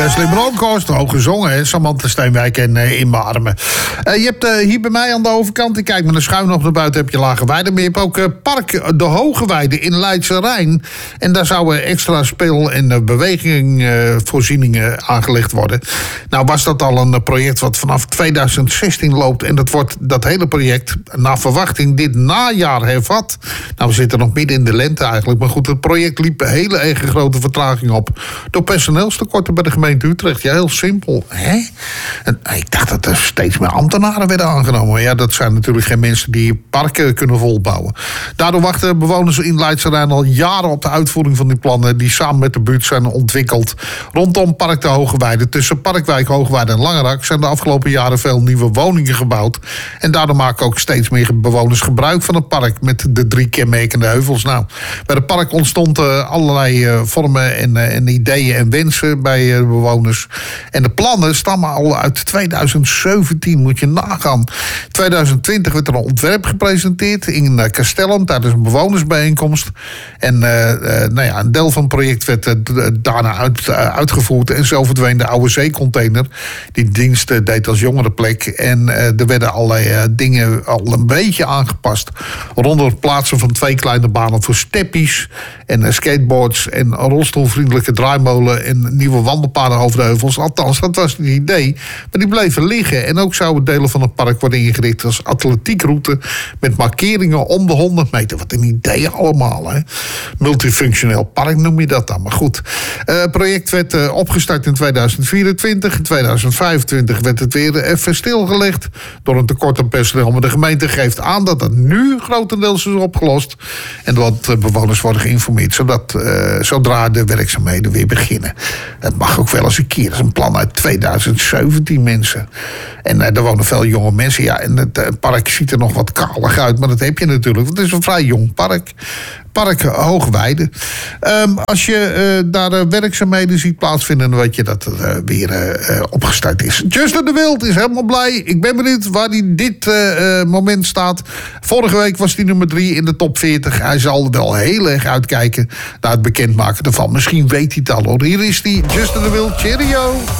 Wesley Bronkhorst, hoog gezongen, hè? Samantha Steenwijk en In mijn armen. Je hebt hier bij mij aan de overkant, ik kijk met een schuin nog naar buiten, heb je Lageweide. Maar je hebt ook Park de Hogeweide in Leidse Rijn. En daar zouden extra speel- en bewegingvoorzieningen aangelegd worden. Nou was dat al een project wat vanaf 2016 loopt. En dat hele project, naar verwachting, dit najaar hervat. Nou, we zitten nog midden in de lente eigenlijk. Maar goed, het project liep een hele erg grote vertraging op. Door personeelstekorten bij de gemeente Utrecht. Ja, heel simpel. Hè? En ik dacht dat er steeds meer ambtenaren werden aangenomen. Maar ja, dat zijn natuurlijk geen mensen die parken kunnen volbouwen. Daardoor wachten bewoners in Leidse Rijn al jaren op de uitvoering van die plannen die samen met de buurt zijn ontwikkeld. Rondom Park de Hogeweide, tussen Parkwijk, Hoogweide en Langerak zijn de afgelopen jaren veel nieuwe woningen gebouwd. En daardoor maken ook steeds meer bewoners gebruik van het park met de 3 kenmerkende heuvels. Nou, bij het park ontstonden allerlei vormen en ideeën en wensen bij de bewoners. En de plannen stammen al uit 2017, moet je nagaan. 2020 werd er een ontwerp gepresenteerd in Castellum tijdens een bewonersbijeenkomst. En een deel van het project werd daarna uitgevoerd. En zo verdween de oude zeecontainer. Die dienst deed als jongerenplek. En er werden allerlei dingen al een beetje aangepast. Rondom het plaatsen van 2 kleine banen voor steppies en skateboards en een rolstoelvriendelijke draaimolen en nieuwe wandelpaden over de heuvels. Althans, dat was het idee. Maar die bleven liggen. En ook zouden delen van het park worden ingericht als atletiekroute met markeringen om de 100 meter. Wat een idee allemaal, hè. Multifunctioneel park noem je dat dan. Maar goed, het project werd opgestart in 2024. In 2025 werd het weer even stilgelegd door een tekort aan personeel. Maar de gemeente geeft aan dat dat nu grotendeels is opgelost. En dat bewoners worden geïnformeerd zodra de werkzaamheden weer beginnen. Dat mag ook wel eens een keer. Dat is een plan uit 2017, mensen. En er wonen veel jonge mensen. Ja, en het park ziet er nog wat kalig uit. Maar dat heb je natuurlijk, want het is een vrij jong park. Park Hoogweide. Als je daar werkzaamheden ziet plaatsvinden, dan weet je dat het weer opgestart is. Justin de Wild is helemaal blij. Ik ben benieuwd waar hij dit moment staat. Vorige week was hij nummer 3 in de top 40. Hij zal er wel heel erg uitkijken naar het bekendmaken ervan. Misschien weet hij het al hoor. Hier is hij, Justin de Wild. Cheerio.